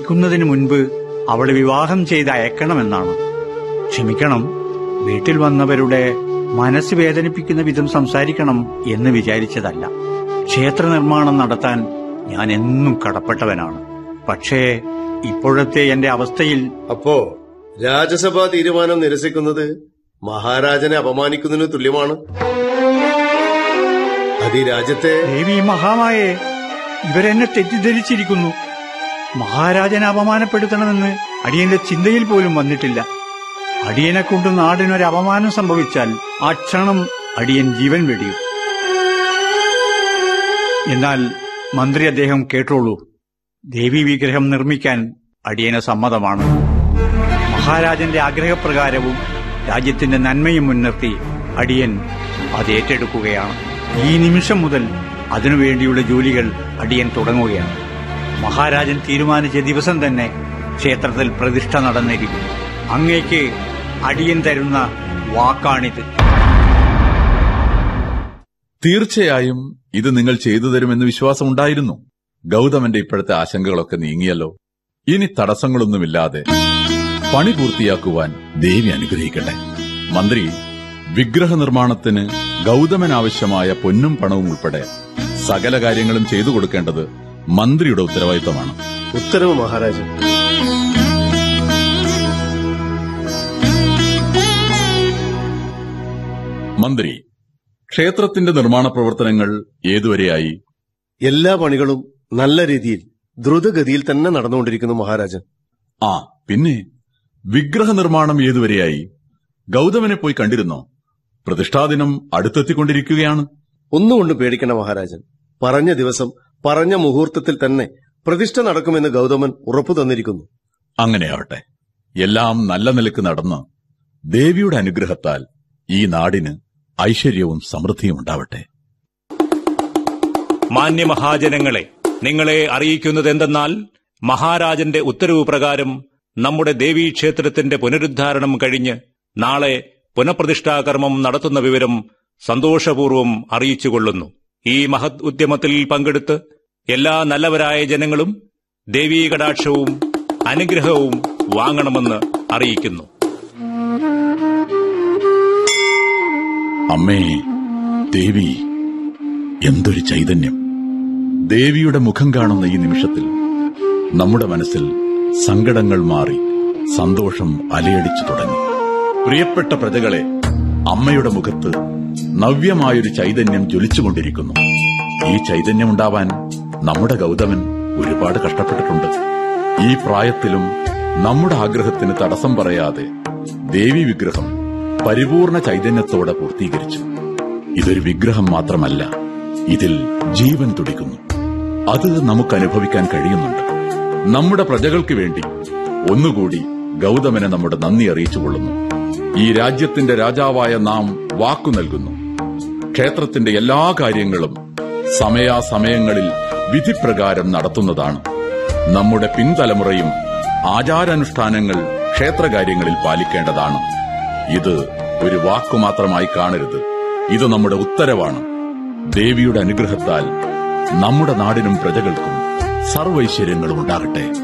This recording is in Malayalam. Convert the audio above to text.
മരിക്കുന്നതിന് മുൻപ് അവളെ വിവാഹം ചെയ്ത് അയക്കണമെന്നാണ്. ക്ഷമിക്കണം, വീട്ടിൽ വന്നവരുടെ മനസ്സ് വേദനിപ്പിക്കുന്ന വിധം സംസാരിക്കണം എന്ന് വിചാരിച്ചതല്ല. ക്ഷേത്ര നിർമ്മാണം നടത്താൻ ഞാൻ എന്നും കടപ്പെട്ടവനാണ്. പക്ഷേ ഇപ്പോഴത്തെ എന്റെ അവസ്ഥയിൽ... അപ്പോ രാജസഭാ തീരുമാനം നിരസിക്കുന്നത് മഹാരാജനെ അപമാനിക്കുന്നതിന് തുല്യമാണ്. അത് ഈ രാജ്യത്തെ... ദേവി മഹാമായേ, ഇവരെന്നെ തെറ്റിദ്ധരിച്ചിരിക്കുന്നു. മഹാരാജനെ അപമാനപ്പെടുത്തണമെന്ന് അടിയന്റെ ചിന്തയിൽ പോലും വന്നിട്ടില്ല. അടിയനെ കൊണ്ട് നാടിനൊരു അപമാനം സംഭവിച്ചാൽ ആ ക്ഷണം അടിയൻ ജീവൻ വെടിയും. എന്നാൽ മന്ത്രി അദ്ദേഹം കേട്ടോളൂ, ദേവീ വിഗ്രഹം നിർമ്മിക്കാൻ അടിയന് സമ്മതമാണ്. മഹാരാജന്റെ ആഗ്രഹപ്രകാരവും രാജ്യത്തിന്റെ നന്മയും മുൻനിർത്തി അടിയൻ അത് ഏറ്റെടുക്കുകയാണ്. ഈ നിമിഷം മുതൽ അതിനുവേണ്ടിയുള്ള ജോലികൾ അടിയൻ തുടങ്ങുകയാണ്. മഹാരാജൻ തീരുമാനിച്ച ദിവസം തന്നെ ക്ഷേത്രത്തിൽ പ്രതിഷ്ഠ നടന്നിരിക്കും. അങ്ങേക്ക് അടിയൻ തരുന്ന വാക്കാണിത്. തീർച്ചയായും ഇത് നിങ്ങൾ ചെയ്തു തരുമെന്ന് വിശ്വാസമുണ്ടായിരുന്നു. ഗൗതമന്റെ ഇപ്പോഴത്തെ ആശങ്കകളൊക്കെ നീങ്ങിയല്ലോ. ഇനി തടസ്സങ്ങളൊന്നുമില്ലാതെ പണി പൂർത്തിയാക്കുവാൻ ദേവി അനുഗ്രഹിക്കട്ടെ. മന്ത്രി, വിഗ്രഹ നിർമ്മാണത്തിന് ഗൗതമനാവശ്യമായ പൊന്നും പണവും ഉൾപ്പെടെ സകല കാര്യങ്ങളും ചെയ്തു കൊടുക്കേണ്ടത് മന്ത്രിയുടെ ഉത്തരവാദിത്തമാണ്. ഉത്തരവ് മഹാരാജൻ. മന്ത്രി, ക്ഷേത്രത്തിന്റെ നിർമ്മാണ പ്രവർത്തനങ്ങൾ ഏതുവരെയായി? എല്ലാ പണികളും നല്ല രീതിയിൽ ദ്രുതഗതിയിൽ തന്നെ നടന്നുകൊണ്ടിരിക്കുന്നു മഹാരാജൻ. ആ, പിന്നെ വിഗ്രഹ നിർമ്മാണം ഏതുവരെയായി? ഗൗതമനെ പോയി കണ്ടിരുന്നോ? പ്രതിഷ്ഠാദിനം അടുത്തെത്തിക്കൊണ്ടിരിക്കുകയാണ്. ഒന്നുകൊണ്ട് പേടിക്കണ മഹാരാജൻ. പറഞ്ഞ ദിവസം പറഞ്ഞ മുഹൂർത്തത്തിൽ തന്നെ പ്രതിഷ്ഠ നടക്കുമെന്ന് ഗൗതമൻ ഉറപ്പു തന്നിരിക്കുന്നു. അങ്ങനെയാവട്ടെ. എല്ലാം നല്ല നിലക്ക് നടന്ന് ദേവിയുടെ അനുഗ്രഹത്താൽ ഈ നാടിന് ഐശ്വര്യവും സമൃദ്ധിയും ഉണ്ടാവട്ടെ. മാന്യമഹാജനങ്ങളെ, നിങ്ങളെ അറിയിക്കുന്നതെന്തെന്നാൽ മഹാരാജന്റെ ഉത്തരവ് പ്രകാരം നമ്മുടെ ദേവീക്ഷേത്രത്തിന്റെ പുനരുദ്ധാരണം കഴിഞ്ഞ് നാളെ പുനഃപ്രതിഷ്ഠാകർമ്മം നടത്തുന്ന വിവരം സന്തോഷപൂർവ്വം അറിയിച്ചുകൊള്ളുന്നു. ഈ മഹത് ഉദ്യമത്തിൽ പങ്കെടുത്ത് എല്ലാ നല്ലവരായ ജനങ്ങളും ദേവീ കടാക്ഷവും അനുഗ്രഹവും വാങ്ങണമെന്ന് അറിയിക്കുന്നു. അമ്മേ ദേവി, എന്തൊരു ചൈതന്യം! ദേവിയുടെ മുഖം കാണുന്ന ഈ നിമിഷത്തിൽ നമ്മുടെ മനസ്സിൽ സങ്കടങ്ങൾ മാറി സന്തോഷം അലയടിച്ചു തുടങ്ങി. പ്രിയപ്പെട്ട പ്രജകളെ, അമ്മയുടെ മുഖത്ത് നവ്യമായൊരു ചൈതന്യം ജ്വലിച്ചുകൊണ്ടിരിക്കുന്നു. ഈ ചൈതന്യമുണ്ടാവാൻ നമ്മുടെ ഗൗതമൻ ഒരുപാട് കഷ്ടപ്പെട്ടിട്ടുണ്ട്. ഈ പ്രായത്തിലും നമ്മുടെ ആഗ്രഹത്തിന് തടസ്സം പറയാതെ ദേവി വിഗ്രഹം പരിപൂർണ ചൈതന്യത്തോടെ പൂർത്തീകരിച്ചു. ഇതൊരു വിഗ്രഹം മാത്രമല്ല, ഇതിൽ ജീവൻ തുടിക്കുന്നു. അത് നമുക്ക് അനുഭവിക്കാൻ കഴിയുന്നുണ്ട്. നമ്മുടെ പ്രജകൾക്ക് വേണ്ടി ഒന്നുകൂടി ഗൗതമനെ നമ്മുടെ നന്ദി അറിയിച്ചുകൊള്ളുന്നു. ഈ രാജ്യത്തിന്റെ രാജാവായ നാം വാക്കു നൽകുന്നു. ക്ഷേത്രത്തിന്റെ എല്ലാ കാര്യങ്ങളും സമയാസമയങ്ങളിൽ വിധിപ്രകാരം നടത്തുന്നതാണ്. നമ്മുടെ പിൻതലമുറയും ആചാരാനുഷ്ഠാനങ്ങൾ ക്ഷേത്രകാര്യങ്ങളിൽ പാലിക്കേണ്ടതാണ്. ഇത് ഒരു വാക്കുമാത്രമായി കാണരുത്. ഇത് നമ്മുടെ ഉത്തരവാണ്. ദേവിയുടെ അനുഗ്രഹത്താൽ നമ്മുടെ നാടിനും പ്രജകൾക്കും സർവൈശ്വര്യങ്ങളും ഉണ്ടാകട്ടെ.